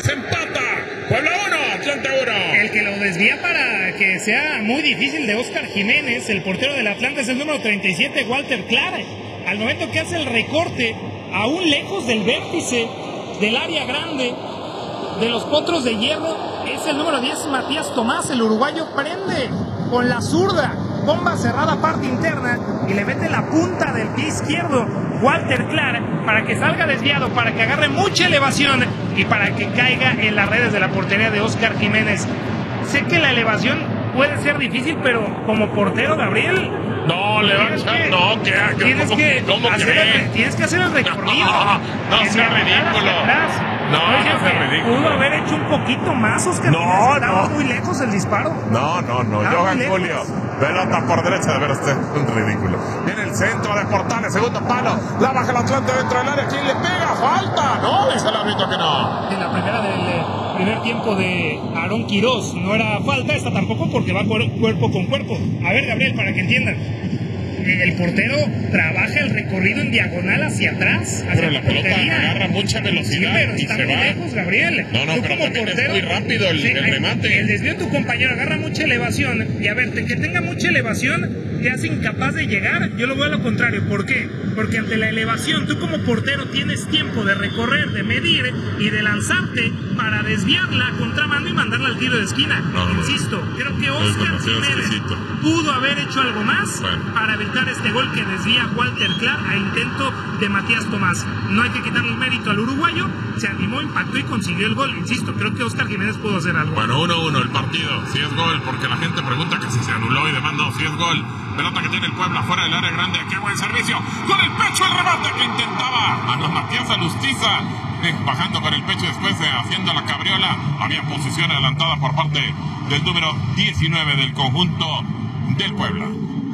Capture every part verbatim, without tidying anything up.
Portales, empata. Puebla uno, Atlante uno. El que lo desvía para que sea muy difícil de Óscar Jiménez, el portero del Atlante, es el número treinta y siete, Walter Clark. Al momento que hace el recorte, aún lejos del vértice del área grande de los Potros de Hierro, es el número diez, Matías Tomás. El uruguayo prende con la zurda, bomba cerrada parte interna, y le mete la punta del pie izquierdo Walter Clark para que salga desviado, para que agarre mucha elevación y para que caiga en las redes de la portería de Óscar Jiménez. Sé que la elevación puede ser difícil, pero como portero, Gabriel, no, le va a echar, no, que tienes ¿cómo, que, ¿cómo hacer el, tienes que hacer el recorrido. No, no, no sea ridículo. No, Oye, no sea ridículo. Pudo haber hecho un poquito más, Óscar no, Jiménez, estaba no. muy lejos el disparo. No, no, no, estaba Johan Julio, pelota por derecha, de ver usted, es un ridículo. Viene el centro de Portales, segundo palo, la baja el Atlante dentro del área, ¿quién le pega? ¡Falta! No, dice el árbitro que no. En la primera del eh, primer tiempo de Aarón Quirós no era falta, esta tampoco, porque va cuerpo con cuerpo. A ver, Gabriel, para que entiendan, el portero trabaja el recorrido en diagonal hacia atrás, hacia pero la, la pelota portería. agarra mucha velocidad, sí, pero y está se muy va lejos, Gabriel. No, no, Tú pero como también portero, es muy rápido el, sí, el remate. El desvío de tu compañero agarra mucha elevación, y a ver, que tenga mucha elevación te hace incapaz de llegar. Yo lo veo a lo contrario. ¿Por qué? Porque ante la elevación, tú como portero tienes tiempo de recorrer, de medir y de lanzarte para desviarla a contramano y mandarla al tiro de esquina. No, no, Insisto, no. creo que Es Óscar Jiménez exquisito. pudo haber hecho algo más bueno. para evitar este gol que desvía Walter Clark a intento de Matías Tomás. No hay que quitarle el mérito al uruguayo, se animó, impactó y consiguió el gol. Insisto, creo que Óscar Jiménez pudo hacer algo. Bueno, uno uno el partido, si es gol, porque la gente pregunta que si se anuló y demanda si es gol. Pelota que tiene el Puebla fuera del área grande, qué buen servicio, con el pecho el remate que intentaba a los Matías Alustiza, eh, bajando con el pecho después de haciendo la cabriola. Había posición adelantada por parte del número diecinueve del conjunto del Puebla.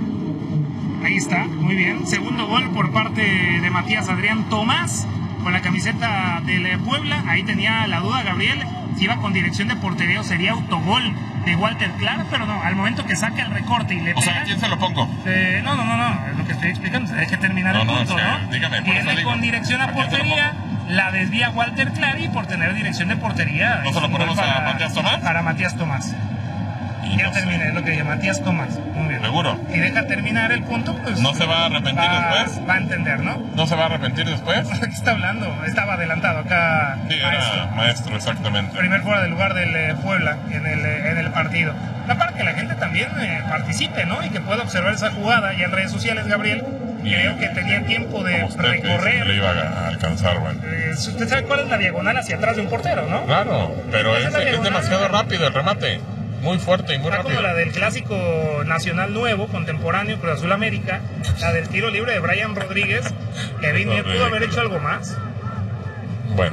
Ahí está, muy bien. Segundo gol por parte de Matías Adrián Tomás con la camiseta del Puebla. Ahí tenía la duda Gabriel si iba con dirección de portería o sería autogol de Walter Clark, pero no, al momento que saca el recorte y le pega... O sea, ¿a quién se lo pongo? Eh, no, no, no, no, es lo que estoy explicando, hay que terminar no, el no, punto, o sea, ¿no? Dígame, por Viene con dirección a portería, la desvía Walter Clark y por tener dirección de portería... ¿No se lo ponemos para, a Matías Tomás? Para Matías Tomás. Y ya no terminé, es lo que dice Matías Tomás. Muy bien. ¿Seguro? Si deja terminar el punto, pues... ¿No se va a arrepentir va, después? Va a entender, ¿no? ¿No se va a arrepentir después? ¿De qué está hablando? Estaba adelantado acá. Sí, era maestro, maestro exactamente. Primer fuera del lugar del eh, Puebla en el, eh, en el partido. La parte que la gente también eh, participe, ¿no? Y que pueda observar esa jugada. Y en redes sociales, Gabriel, bien, creo que tenía tiempo de recorrer. Le iba a alcanzar, bueno. Eh, usted sabe cuál es la diagonal hacia atrás de un portero, ¿no? Claro, pero es, es, es demasiado rápido el remate. Muy fuerte y muy Está rápido. como la del clásico nacional nuevo, contemporáneo, Cruz Azul América, la del tiro libre de Brian Rodríguez, que Vini pudo haber hecho algo más. Bueno,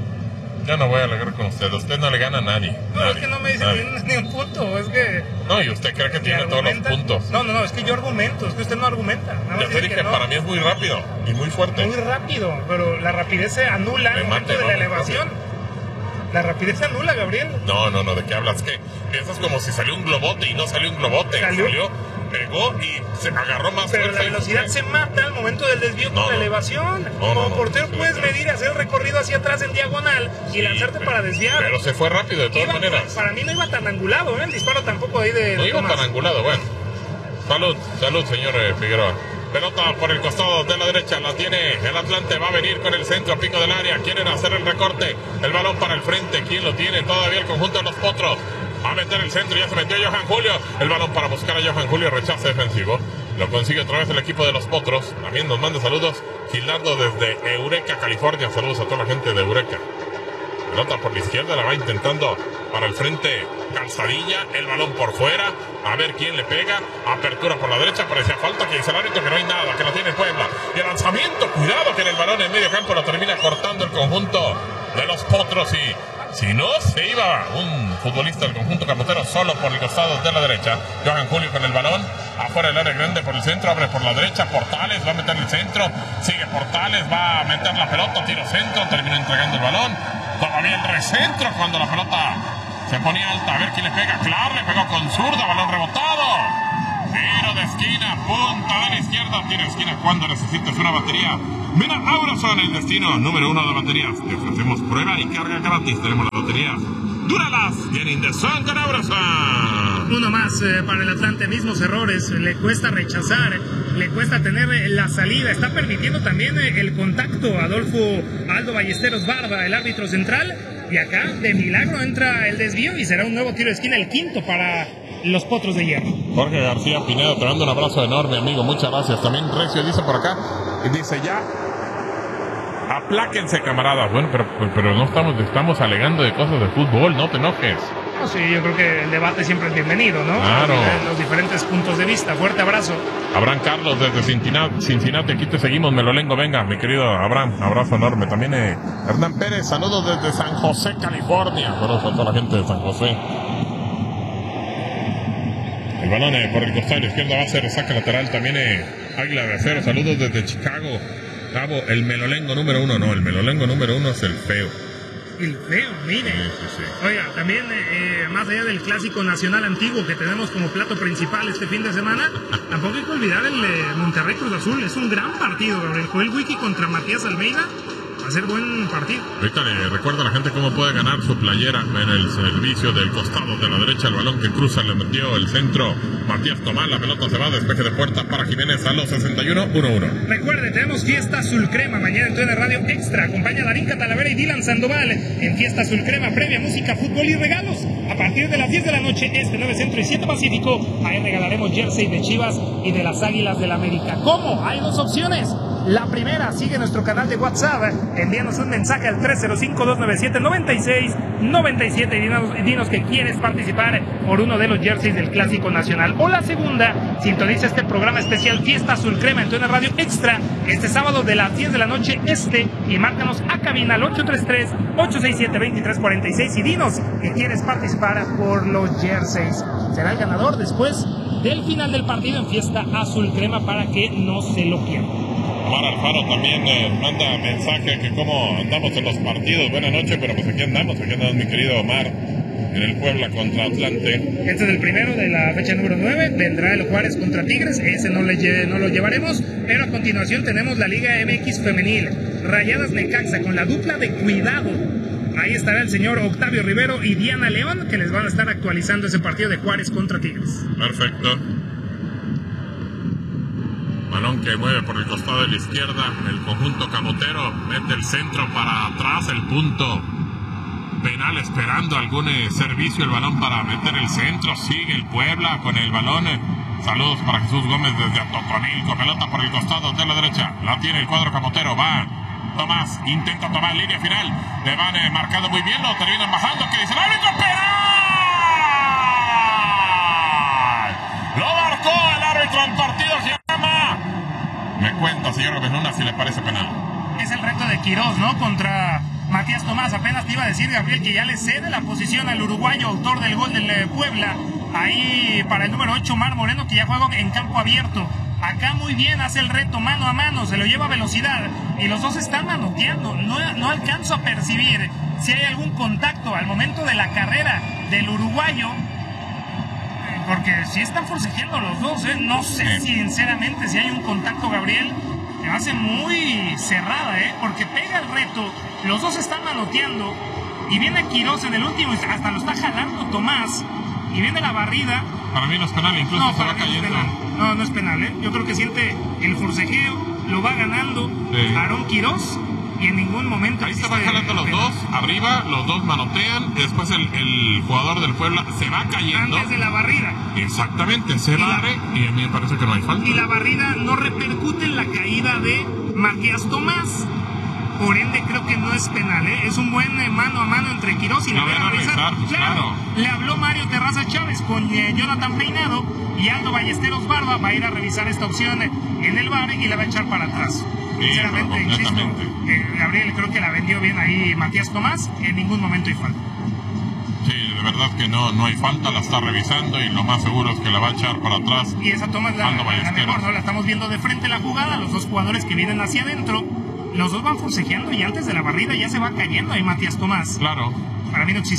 ya no voy a alegar con usted, usted no le gana a nadie. No, nadie, es que no me dice ni, ni un punto, es que... No, y usted cree que tiene todos los puntos. No, no, no, es que yo argumento, es que usted no argumenta. Ya te dije, no. Para mí es muy rápido y muy fuerte. Muy rápido, pero la rapidez se anula al momento de la elevación. La rapidez se anula, Gabriel. No, no, no, ¿de qué hablas? ¿Qué? Piensas como si salió un globote y no salió un globote. Salió, salió pegó y se agarró más pero fuerza. la velocidad se mata al momento del desvío no, con la no. elevación. No, Como no, no, portero no, puedes no, medir, hacer el recorrido hacia atrás en diagonal y sí, lanzarte pero, para desviar. Pero se fue rápido de todas iba, maneras. Para mí no iba tan angulado, ¿eh? El disparo tampoco ahí de... No de iba Tomás. tan angulado, bueno. Salud, salud, señor eh, Figueroa. Pelota por el costado de la derecha, la tiene el Atlante, va a venir con el centro, pico del área, quieren hacer el recorte, el balón para el frente, ¿quién lo tiene? Todavía el conjunto de los Potros, va a meter el centro, ya se metió Johan Julio, el balón para buscar a Johan Julio, rechazo defensivo, lo consigue otra vez el equipo de los Potros, también nos manda saludos, Gilardo desde Eureka, California, saludos a toda la gente de Eureka. Pelota por la izquierda, la va intentando para el frente Calzadilla, el balón por fuera, a ver quién le pega, apertura por la derecha, parecía falta, que dice el árbitro que no hay nada, que lo tiene Puebla, y el lanzamiento, cuidado que en el balón en medio campo lo termina cortando el conjunto de los Potros, y si no se iba un futbolista del conjunto camotero solo por el costado de la derecha, Johan Julio con el balón, afuera del área grande por el centro, abre por la derecha, Portales, va a meter el centro, sigue Portales, va a meter la pelota, tiro centro, termina entregando el balón, todavía el recentro cuando la pelota se ponía alta, a ver quién le pega, Clark le pegó con zurda, balón rebotado, Tiro de esquina, punta de la izquierda, tiro de esquina cuando necesites una batería. Mira, Auroson, el destino número uno de baterías. Te ofrecemos prueba y carga gratis. Tenemos las baterías Duralas, Getting the Sun con Auroson. Uno más eh, para el Atlante, mismos errores, le cuesta rechazar, le cuesta tener la salida, está permitiendo también el contacto. Adolfo Aldo Ballesteros Barba, el árbitro central, y acá de milagro entra el desvío y será un nuevo tiro de esquina, el quinto para los Potros de Hierro. Jorge García Pinedo, te mando un abrazo enorme, amigo, muchas gracias. También Recio dice por acá, y dice ya, apláquense, camaradas. Bueno, pero, pero no estamos, estamos alegando de cosas de fútbol, no te enojes. No, sí, yo creo que el debate siempre es bienvenido, ¿no? Claro. Los diferentes puntos de vista. Fuerte abrazo. Abraham Carlos desde Cincinnati, Cincinnati, aquí te seguimos, Melolengo, venga, mi querido Abraham, abrazo enorme. También eh, Hernán Pérez, saludos desde San José, California. Saludos a toda la gente de San José. El balón eh, por el costado izquierdo va a ser saca lateral. También eh, Águila de Acero, saludos desde Chicago. Cabo, el Melolengo número uno, no, el Melolengo número uno es el feo. El feo, mire. Sí, sí, sí. Oiga, también eh, más allá del clásico nacional antiguo que tenemos como plato principal este fin de semana, tampoco hay que olvidar el eh, Monterrey Cruz Azul. Es un gran partido, Gabriel. Joel Wiki contra Matías Almeida. Va a ser buen partido. Ahorita le recuerda a la gente cómo puede ganar su playera en el servicio del costado de la derecha. El balón que cruza le metió el centro Matías Tomás. La pelota se va, despeje de puerta para Jiménez a los sesenta y uno, uno uno. Recuerde, tenemos Fiesta Azul Crema mañana en T N Radio Extra. Acompaña a Darín Catalavera y Dylan Sandoval en Fiesta Azul Crema, previa música, fútbol y regalos. A partir de las diez de la noche, este nueve Centro y siete Pacífico, ahí regalaremos jersey de Chivas y de las Águilas del América. ¿Cómo? Hay dos opciones. La primera, sigue nuestro canal de WhatsApp, envíanos un mensaje al tres cero cinco, dos nueve siete, nueve seis nueve siete y dinos, dinos que quieres participar por uno de los jerseys del Clásico Nacional. O la segunda, sintoniza este programa especial Fiesta Azul Crema en T N Radio Extra este sábado de las diez de la noche este y márcanos a cabina al ocho tres tres, ocho seis siete, dos tres cuatro seis y dinos que quieres participar por los jerseys. Será el ganador después del final del partido en Fiesta Azul Crema para que no se lo pierdan. Omar Alfaro también eh, manda mensaje que cómo andamos en los partidos. Buenas noches, pero pues aquí andamos, aquí andamos mi querido Omar en el Puebla contra Atlante. Este es el primero de la fecha número nueve, vendrá el Juárez contra Tigres, ese no, le, no lo llevaremos, pero a continuación tenemos la Liga M X Femenil, Rayadas Necaxa con la dupla de Cuidado. Ahí estará el señor Octavio Rivero y Diana León, que les van a estar actualizando ese partido de Juárez contra Tigres. Perfecto. Balón que mueve por el costado de la izquierda, el conjunto camotero mete el centro para atrás, el punto penal esperando algún eh, servicio, el balón para meter el centro, sigue el Puebla con el balón. Eh. Saludos para Jesús Gómez desde Atotonilco, pelota por el costado de la derecha, la tiene el cuadro camotero, va Tomás, intenta tomar línea final, le van eh, marcando muy bien, lo terminan bajando, que dice el árbitro, penal, lo marcó el árbitro en partido. Me cuenta, señor Gómez Luna, si le parece penal. Es el reto de Quirós, ¿no? Contra Matías Tomás. Apenas te iba a decir, Gabriel, que ya le cede la posición al uruguayo, autor del gol del Puebla. Ahí para el número ocho, Mar Moreno, que ya juega en campo abierto. Acá muy bien hace el reto mano a mano, se lo lleva a velocidad. Y los dos están manoteando. No, no alcanzo a percibir si hay algún contacto al momento de la carrera del uruguayo. Porque si están forcejeando los dos, ¿eh? No sé si sinceramente si hay un contacto, Gabriel. Me hace muy cerrada, ¿eh? Porque pega el reto, los dos están manoteando y viene Quirós en el último, hasta lo está jalando Tomás y viene la barrida. Para mí no es penal, incluso no, se va cayendo. No, no, no es penal, ¿eh? Yo creo que siente el forcejeo, lo va ganando sí. Aarón Quirós. Y en ningún momento... Ahí se van jalando los dos, arriba, los dos manotean, y después el, el jugador del Puebla se va cayendo. Antes de la barrida. Exactamente, se barre, y a mí me parece que no hay falta. Y la barrida no repercute en la caída de Matías Tomás. Por ende, creo que no es penal, ¿eh? Es un buen eh, mano a mano entre Quirós y la van a revisar. Pues, claro, claro. Le habló Mario Terraza Chávez con eh, Jonathan Peinado, y Aldo Ballesteros Barba va a ir a revisar esta opción eh, en el V A R y la va a echar para atrás. Sí, sinceramente, insisto, eh, Gabriel, creo que la vendió bien ahí Matías Tomás, en ningún momento hay falta. Sí, de verdad que no, no hay falta, la está revisando y lo más seguro es que la va a echar para atrás. Y esa toma es la, la mejor, ¿no? La estamos viendo de frente la jugada, los dos jugadores que vienen hacia adentro, los dos van forcejeando y antes de la barrida ya se va cayendo ahí Matías Tomás. Claro. Para mí no existe.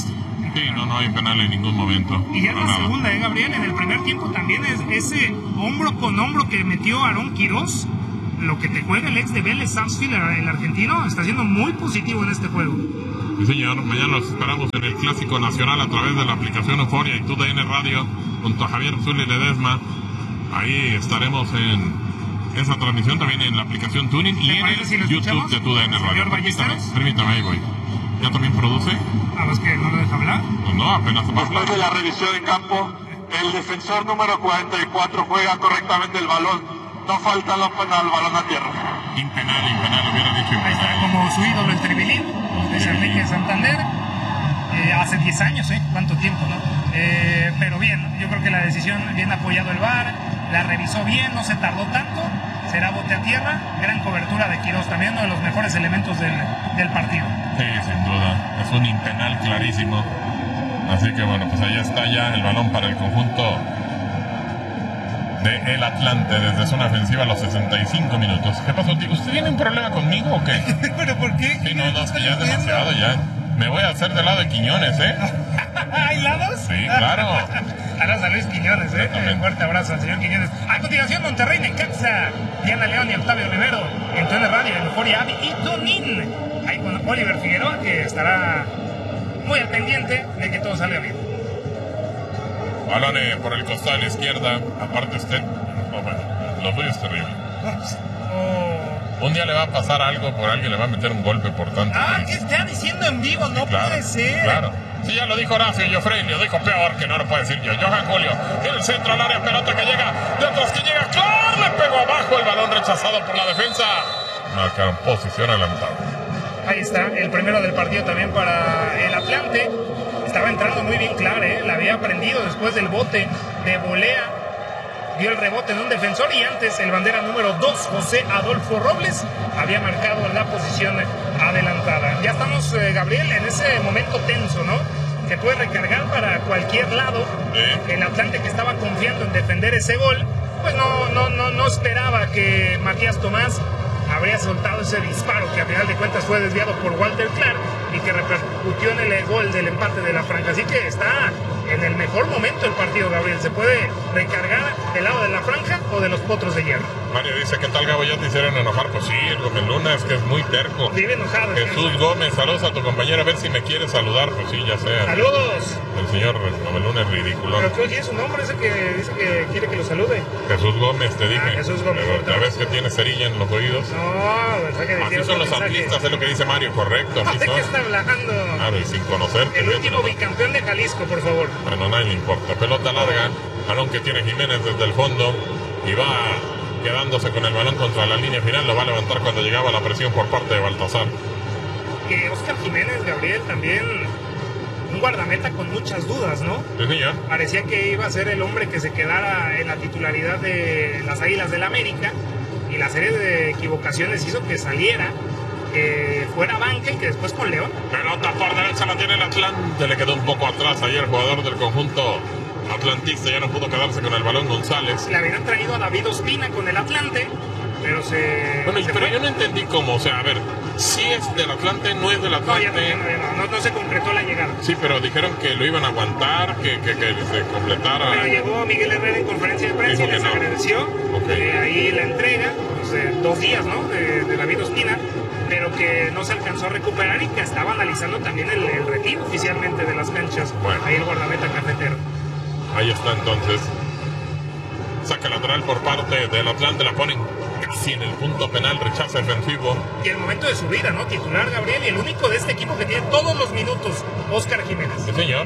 Sí, no, no hay penal en ningún momento. Y ya es la nada. segunda, ¿eh, Gabriel? En el primer tiempo también es ese hombro con hombro que metió Aarón Quirós. Lo que te juega el ex de Vélez Sarsfield, el argentino, está siendo muy positivo en este juego. Sí, señor. Mañana los esperamos en el Clásico Nacional a través de la aplicación Euforia y T U D N Radio junto a Javier Zuli Ledesma. Ahí estaremos en esa transmisión también en la aplicación Tuning y en el si YouTube de T U D N Radio. Permítame, permítame, ahí voy. ¿Ya también produce? A los que no lo deja hablar. Pues no, apenas va a hablar. Después de la revisión de campo, el defensor número cuarenta y cuatro juega correctamente el balón. No falta la pena al balón a tierra. Impenal, impenal, hubiera dicho Ahí está, impenal. como su ídolo el Tribilín, de Enrique Santander. Eh, hace diez años, ¿eh? ¿Cuánto tiempo, no? Eh, pero bien, yo creo que la decisión, bien apoyado el V A R, la revisó bien, no se tardó tanto. Será bote a tierra, gran cobertura de Quirós, también uno de los mejores elementos del, del partido. Sí, sin duda, es un impenal clarísimo. Así que bueno, pues ahí está ya el balón para el conjunto de el Atlante desde zona ofensiva a los sesenta y cinco minutos. ¿Qué pasó, tío? ¿Usted tiene un problema conmigo o qué? ¿Pero por qué? Sí, no, no, es que ya es demasiado, ya. Me voy a hacer del lado de Quiñones, ¿eh? ¿Hay lados? Sí, claro. Ahora a Luis Quiñones, ¿eh? Un fuerte abrazo al señor Quiñones. A continuación, Monterrey, Necaxa, Diana León y Octavio Rivero, en T U D N Radio, en Euforia Avi y Tunin. Ahí con Oliver Figueroa, que estará muy al pendiente de que todo salga bien. Balón eh, por el costado de la izquierda. Aparte usted, oh, bueno, lo tuyo es terrible. Oh. Un día le va a pasar algo, por alguien le va a meter un golpe por tanto. Ah, ¿qué está diciendo en vivo? No claro, puede ser. Claro. Sí, ya lo dijo Horacio Joffrey, lo dijo peor, que no lo puede decir yo. Johan Julio, en el centro al área, pelota que llega, de atrás que llega, ¡claro! Le pegó abajo el balón rechazado por la defensa. Marcaron posición adelantada. Ahí está, el primero del partido también para el Atlante. Estaba entrando muy bien claro, ¿eh? La había aprendido después del bote de volea. Dio el rebote en un defensor y antes el bandera número dos, José Adolfo Robles, había marcado la posición adelantada. Ya estamos, eh, Gabriel, en ese momento tenso, ¿no? Se puede recargar para cualquier lado. ¿Eh? El Atlante, que estaba confiando en defender ese gol, pues no, no, no, no esperaba que Matías Tomás habría soltado ese disparo que a final de cuentas fue desviado por Walter Clark y que repercutió en el gol del empate de la franja. Así que está en el mejor momento el partido, Gabriel. Se puede recargar del lado de la franja o de los potros de hierro. Mario dice que tal Gabo ya te hicieron enojar. Pues sí, el Gómez Luna es que es muy terco. Vive enojado. Jesús Gómez, saludos a tu compañero, a ver si me quiere saludar. Pues sí, ya sé. Saludos. El señor Gómez Luna es ridículo. Pero tú oyes su nombre, ese que dice que quiere que lo salude. Jesús Gómez, te dije. Ah, Jesús Gómez. ¿La vez que tiene cerilla en los oídos? No, pensé que decía Así son otro los mensaje. atlistas, es lo que dice Mario, correcto. Así ¿De qué son. está hablando? Claro, y sin conocerte. El fíjate último nomás. bicampeón de Jalisco, por favor. Bueno, a nadie le importa. Pelota larga, balón que tiene Jiménez desde el fondo y va quedándose con el balón contra la línea final. Lo va a levantar cuando llegaba la presión por parte de Baltasar. Que Oscar Jiménez, Gabriel, también un guardameta con muchas dudas, ¿no? Sí, señor. Parecía que iba a ser el hombre que se quedara en la titularidad de las Águilas del América y la serie de equivocaciones hizo que saliera, que fuera banca y que después con León. Pelota por derecha la tiene el Atlante. Le quedó un poco atrás ayer el jugador del conjunto atlantista. Ya no pudo quedarse con el balón González. Le habían traído a David Ospina con el Atlante, pero se... Bueno, y- se pero fue. yo no entendí cómo. O sea, a ver, si es del Atlante, no es del No, Atlante. ya no, ya no, ya no, no, no se concretó la llegada. Sí, pero dijeron que lo iban a aguantar, que, que, que se completara. Pero llegó Miguel Herrera en conferencia de prensa y Dijo que les no. agradeció. Ok. Eh, ahí la entrega, pues, eh, dos días, ¿no? De, de David Ospina, pero que no se alcanzó a recuperar y que estaba analizando también el, el retiro oficialmente de las canchas. Bueno. Ahí el guardameta cafetero. Ahí está entonces. Saca lateral por parte del Atlante, la ponen casi en el punto penal, rechaza defensivo. Y el momento de su vida, ¿no? Titular Gabriel y el único de este equipo que tiene todos los minutos, Óscar Jiménez. Sí, señor.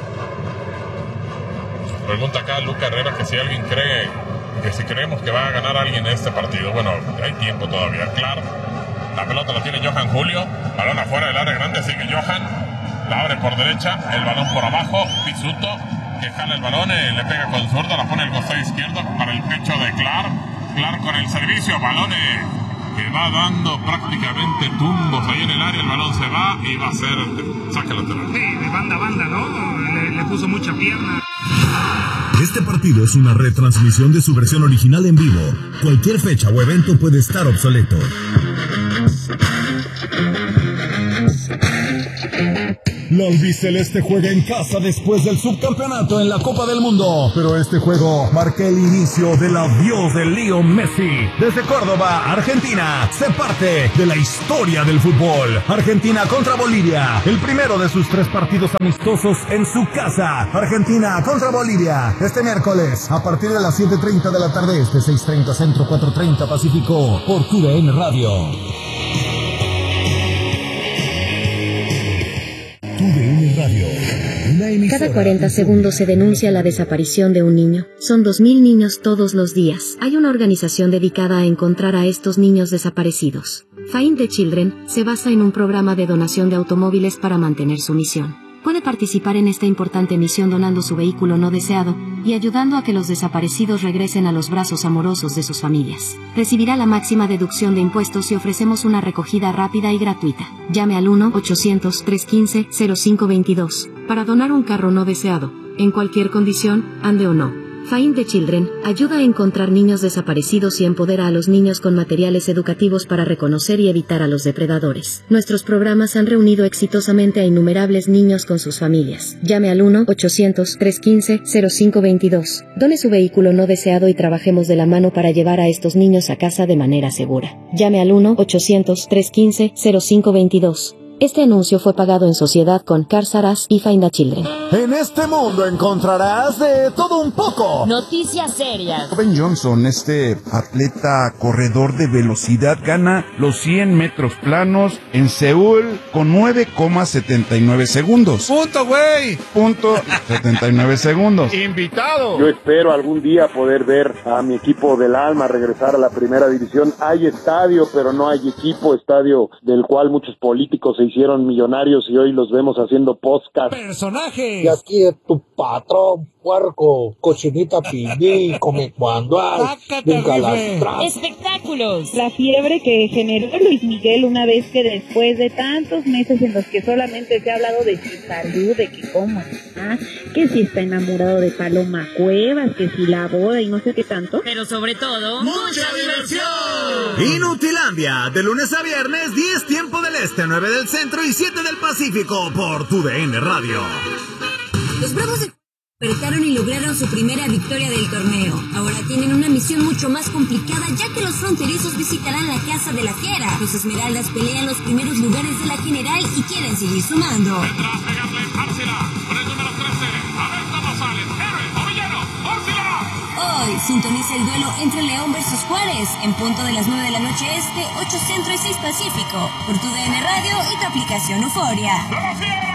Pregunta acá Luca Herrera que si alguien cree, que si creemos que va a ganar alguien en este partido. Bueno, hay tiempo todavía, claro. La pelota la tiene Johan Julio, balón afuera del área grande, sigue Johan, la abre por derecha, el balón por abajo, Pisuto, que jala el balón, eh, le pega con zurda, la pone el costado izquierdo para el pecho de Clark, Clark con el servicio, balón eh, que va dando prácticamente tumbos ahí en el área, el balón se va y va a ser saque lateral. Sí, de banda a banda, ¿no? Le, le puso mucha pierna. Este partido es una retransmisión de su versión original en vivo. Cualquier fecha o evento puede estar obsoleto. La albiceleste juega en casa después del subcampeonato en la Copa del Mundo. Pero este juego marca el inicio del adiós de Leo Messi. Desde Córdoba, Argentina, se parte de la historia del fútbol. Argentina contra Bolivia. El primero de sus tres partidos amistosos en su casa. Argentina contra Bolivia. Este miércoles, a partir de las siete treinta de la tarde, este seis treinta Centro, cuatro treinta Pacífico, por T V N Radio. T V N Radio. Cada cuarenta segundos se denuncia la desaparición de un niño. Son dos mil niños todos los días. Hay una organización dedicada a encontrar a estos niños desaparecidos. Find the Children se basa en un programa de donación de automóviles para mantener su misión. Puede participar en esta importante misión donando su vehículo no deseado y ayudando a que los desaparecidos regresen a los brazos amorosos de sus familias. Recibirá la máxima deducción de impuestos y ofrecemos una recogida rápida y gratuita. Llame al uno ochocientos, trescientos quince, cero cinco veintidós para donar un carro no deseado, en cualquier condición, ande o no. Find the Children ayuda a encontrar niños desaparecidos y empodera a los niños con materiales educativos para reconocer y evitar a los depredadores. Nuestros programas han reunido exitosamente a innumerables niños con sus familias. Llame al uno ochocientos, trescientos quince, cero cinco veintidós. Done su vehículo no deseado y trabajemos de la mano para llevar a estos niños a casa de manera segura. Llame al uno ochocientos, trescientos quince, cero cinco veintidós. Este anuncio fue pagado en sociedad con Cars R Us y Find the Children. En este mundo encontrarás de todo un poco. Noticias serias. Ben Johnson, este atleta corredor de velocidad, gana los cien metros planos en Seúl con nueve coma setenta y nueve segundos. ¡Punto, güey! Punto setenta y nueve segundos. ¡Invitado! Yo espero algún día poder ver a mi equipo del alma regresar a la primera división. Hay estadio, pero no hay equipo. Estadio del cual muchos políticos se hicieron millonarios y hoy los vemos haciendo podcast. ¡Personaje! Y aquí es tu patrón, puerco, cochinita pibil, come cuando hay, nunca las traes. Espectáculos. La fiebre que generó Luis Miguel una vez que después de tantos meses en los que solamente se ha hablado de su salud, de que cómo está, que si está enamorado de Paloma Cuevas, que si la boda y no sé qué tanto. Pero sobre todo, ¡mucha diversión! Inutilandia, de lunes a viernes, diez tiempo del este, nueve del centro y siete del Pacífico, por T V N Radio. Los Bravos de despertaron y lograron su primera victoria del torneo. Ahora tienen una misión mucho más complicada, ya que los fronterizos visitarán la casa de la fiera. Los Esmeraldas pelean los primeros lugares de la general y quieren seguir sumando. Detrás de Gatlin, Arcila, con el número trece. A ver cómo sale. Héroe, Ovillano, Arcila. Hoy sintoniza el duelo entre León versus Juárez, en punto de las nueve de la noche este, ocho centro y seis pacífico, por tu D N Radio y tu aplicación Euforia. ¡La fiera!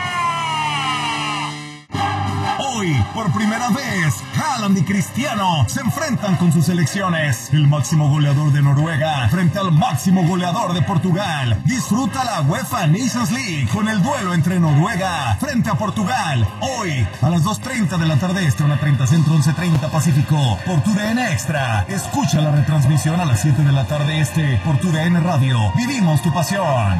Hoy, por primera vez, Haaland y Cristiano se enfrentan con sus selecciones. El máximo goleador de Noruega frente al máximo goleador de Portugal. Disfruta la UEFA Nations League con el duelo entre Noruega frente a Portugal. Hoy, a las dos treinta de la tarde este, una treinta centro, once treinta Pacífico, por tu D N Extra. Escucha la retransmisión a las siete de la tarde este, por tu D N Radio. Vivimos tu pasión.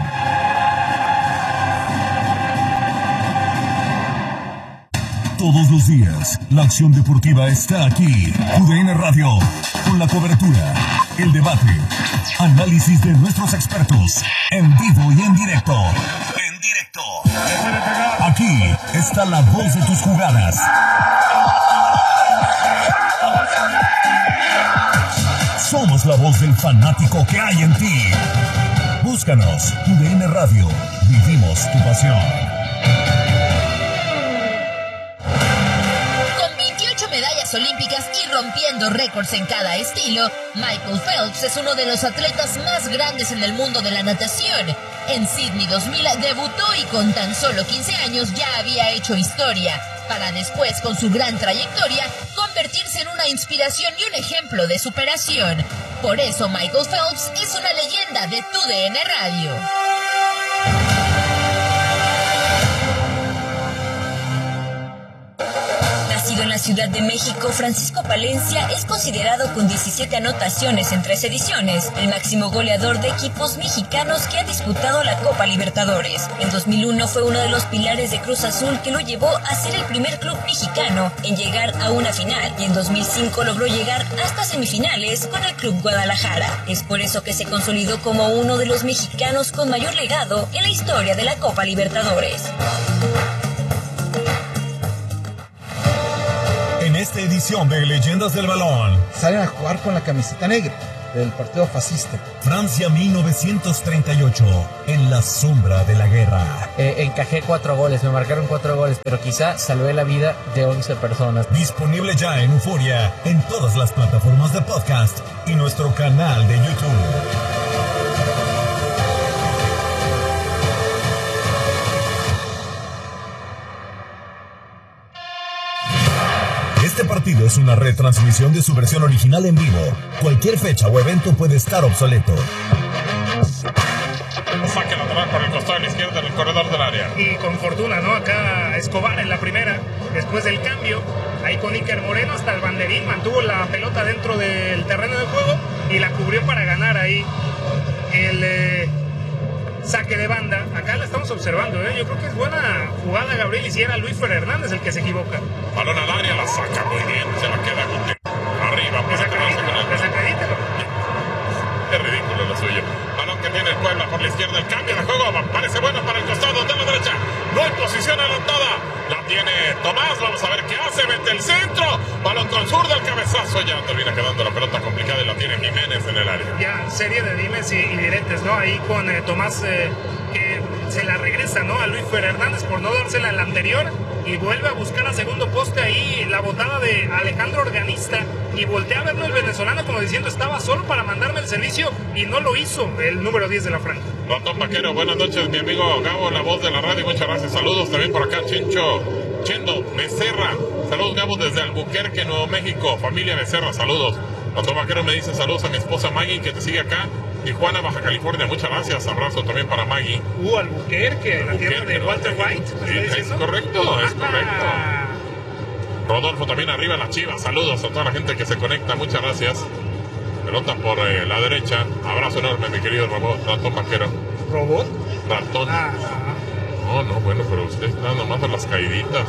Todos los días, la acción deportiva está aquí. T V N Radio, con la cobertura, el debate, análisis de nuestros expertos, en vivo y en directo. En directo. Aquí está la voz de tus jugadas. Somos la voz del fanático que hay en ti. Búscanos, T V N Radio. Vivimos tu pasión. Medallas olímpicas y rompiendo récords en cada estilo, Michael Phelps es uno de los atletas más grandes en el mundo de la natación. En Sydney dos mil debutó y con tan solo quince años ya había hecho historia, para después, con su gran trayectoria, convertirse en una inspiración y un ejemplo de superación. Por eso Michael Phelps es una leyenda de tu D N Radio. Nacido en la Ciudad de México, Francisco Palencia es considerado con diecisiete anotaciones en tres ediciones, el máximo goleador de equipos mexicanos que ha disputado la Copa Libertadores. En dos mil uno fue uno de los pilares de Cruz Azul que lo llevó a ser el primer club mexicano en llegar a una final, y en dos mil cinco logró llegar hasta semifinales con el Club Guadalajara. Es por eso que se consolidó como uno de los mexicanos con mayor legado en la historia de la Copa Libertadores. edición de Leyendas del Balón. Salen a jugar con la camiseta negra del partido fascista. Francia mil novecientos treinta y ocho, en la sombra de la guerra. Eh, encajé cuatro goles, me marcaron cuatro goles, pero quizá salvé la vida de once personas. Disponible ya en Euforia, en todas las plataformas de podcast y nuestro canal de YouTube. Este partido es una retransmisión de su versión original en vivo. Cualquier fecha o evento puede estar obsoleto. Saque lateral por el costado de la izquierda del corredor del área. Y con fortuna, ¿no? Acá Escobar en la primera, después del cambio, ahí con Iker Moreno hasta el banderín, mantuvo la pelota dentro del terreno de juego y la cubrió para ganar ahí el eh, saque de banda. Acá la estamos observando, ¿eh? Yo creo que es buena jugada, Gabriel, y si era Luis Fer Hernández el que se equivoca. Balón al área, la saca muy bien, se la queda arriba. Desacredítelo. Qué ridículo lo suyo. Balón que tiene el Puebla por la izquierda, el cambio de juego parece bueno para el costado de la derecha. No hay posición adelantada. La tiene Tomás, vamos a ver qué hace. Vete el centro. Balón con zurda, el cabezazo. Ya termina quedando la pelota complicada y la tiene Jiménez en el área. Ya, serie de dimes y, y diretes, ¿no? Ahí con eh, Tomás eh, que se la regresa, ¿no? A Luis Fer Hernández por no dársela en la anterior. Y vuelve a buscar a segundo poste ahí la botada de Alejandro Organista. Y voltea a verlo el venezolano como diciendo estaba solo para mandarme el servicio y no lo hizo el número diez de la franja. Ratón Vaquero, buenas noches mi amigo Gabo, la voz de la radio, muchas gracias, saludos también por acá Chincho, Chendo Becerra, saludos Gabo desde Albuquerque, Nuevo México, familia Becerra, saludos. Ratón Vaquero me dice saludos a mi esposa Maggie que te sigue acá, Tijuana, Baja California, muchas gracias, abrazo también para Maggie. Uh, Albuquerque, la tierra de Walter White, sí, es correcto, es correcto. Rodolfo también arriba las Chivas, saludos a toda la gente que se conecta, muchas gracias. Pelota por eh, la derecha, abrazo enorme mi querido robot, Ratón Vaquero. ¿Robot? Ratón. Ah, no, no, bueno, pero usted está nomás de las caíditas.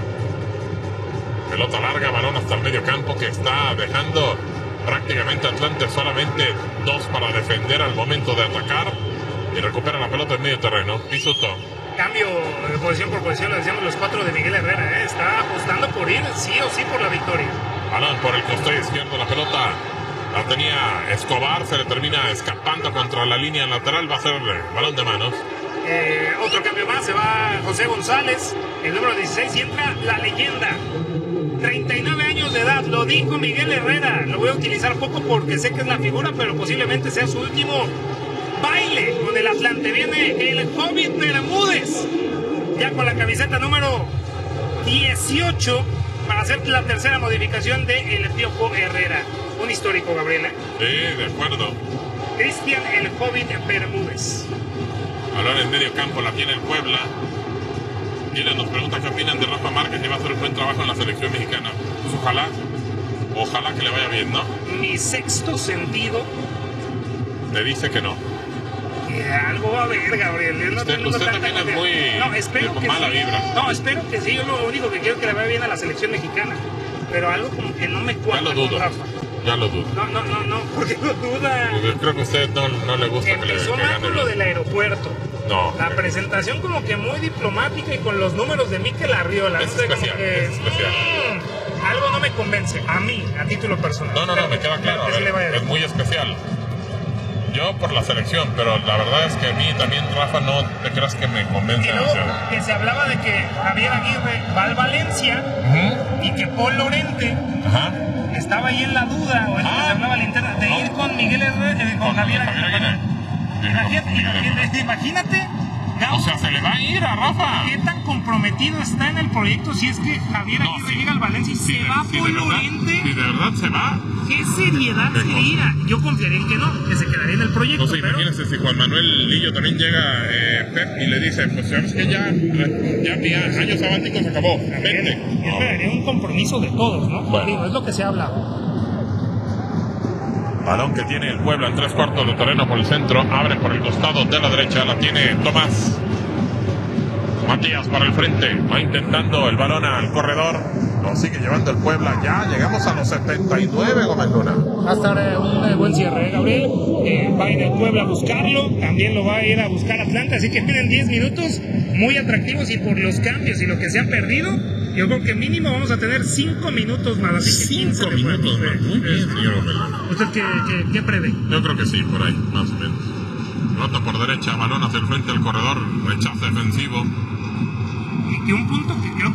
Pelota larga, balón hasta el medio campo que está dejando prácticamente Atlante solamente dos para defender al momento de atacar y recupera la pelota en medio terreno. Pisuto. Cambio de posición por posición, lo decíamos los cuatro de Miguel Herrera, ¿eh? Está apostando por ir sí o sí por la victoria. Balón por el costado izquierdo, la pelota la tenía Escobar, se le termina escapando contra la línea lateral, va a ser balón de manos. Eh, otro cambio más, se va José González, el número dieciséis, y entra la leyenda. treinta y nueve años de edad, lo dijo Miguel Herrera, lo voy a utilizar poco porque sé que es la figura, pero posiblemente sea su último baile con el Atlante. Viene el Hobbit Bermúdez, ya con la camiseta número dieciocho, para hacer la tercera modificación de El Piojo Herrera. Un histórico, Gabriela. Sí, de acuerdo. Cristian el Hobbit Bermúdez. Balón en medio campo, la tiene el Puebla. Mira, nos pregunta qué opinan de Rafa Márquez, que va a hacer un buen trabajo en la selección mexicana. Pues ojalá, ojalá que le vaya bien, ¿no? Mi sexto sentido le dice que no. Que algo va a haber, Gabriel. No usted usted también es muy no, espero de que mala sí. vibra. No, espero que sí. Yo lo único que quiero es que le vaya bien a la selección mexicana. Pero algo como que no me cuadra. Ya lo dudo. Con Rafa. Ya lo dudo. No, no, no, no. ¿Por qué lo duda? Porque creo que a usted no, no le gusta que le Empezó que mal gane con lo bien. del aeropuerto. No. La presentación como que muy diplomática y con los números de Mikel Arriola. Es no sé, especial, como que, es especial. Mmm, algo no me convence. A mí, a título personal. No, no, no, me queda claro. A ver, es muy especial. Yo por la selección, pero la verdad es que a mí también, Rafa, no te creas que me convence. Y luego o sea. que se hablaba de que Javier Aguirre va al Valencia Uh-huh. y que Paul Lorente Ajá. estaba ahí en la duda, o en lo que Ah. se hablaba a la interna, de No. ir con Miguel Herrera, eh, con, Con Javier Javier Aguirre. Aguirre. Imagínate, Miguel Herrera. imagínate, imagínate, O sea, se le va a ir a Rafa. ¿qué tan comprometido está en el proyecto si es que Javier No, Aguirre sí. llega al Valencia y Si se de- va si Paul de verdad- Lorente? Si de verdad se va. ¿Qué seriedad Qué sería? Yo confiaría en que no, que se quedaría en el proyecto. No sé, pero... imagínense si Juan Manuel Lillo también llega eh, Pep y le dice, pues sabes que ya, ya mi año sabático se acabó, vente. Yo esperaría un compromiso de todos, ¿no? Bueno. Digo, es lo que se habla. Balón que tiene el Puebla en tres cuartos de terreno por el centro, abre por el costado de la derecha, la tiene Tomás. Matías para el frente, va intentando el balón al corredor, Lo sigue llevando el Puebla. Ya llegamos a los setenta y nueve, Gómez Luna. Va a estar eh, un eh, buen cierre, ¿eh, Gabriel? Eh, va a ir el Puebla a buscarlo, también lo va a ir a buscar Atlanta, así que tienen diez minutos muy atractivos y por los cambios y lo que se ha perdido, yo creo que mínimo vamos a tener cinco minutos más, así que cinco minutos más. Muy bien, señor Gómez Luna. ¿Usted qué, qué, qué prevé? Yo creo que sí, por ahí, más o menos. Pelota por derecha, balón hacia el frente del corredor, rechazo defensivo. Y un punto que creo